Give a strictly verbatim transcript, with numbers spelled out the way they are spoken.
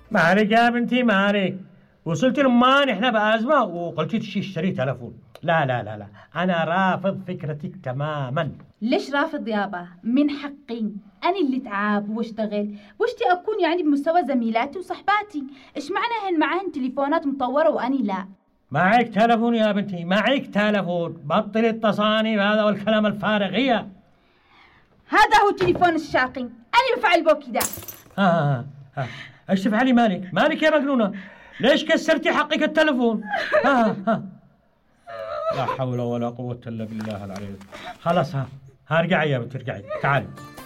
مالك يا بنتي مالك؟ وصلت لمان احنا بأزمة وقلتي تشي اشتري تلفون. لا لا لا لا، أنا رافض فكرتك تماما. ليش رافض يابا؟ من حقي أنا اللي تعب واشتغل واشتي أكون يعني بمستوى زميلاتي وصحباتي. إيش معنى هن معهن تليفونات مطورة وأني لا؟ معك تلفون يا بنتي، معك تلفون، بطل التصاني هذا والكلام الفارغ. هي هذا هو تليفون الشاقي، أنا بفعل بو كده. ها ها ايش تفعلي؟ مالك مالك يا مجنونة؟ ليش كسرتي حقك التلفون؟ ها ها لا حول ولا قوة إلا بالله العلي. خلاص ها ها ارجعي يا بنتي ارجعي، تعالي.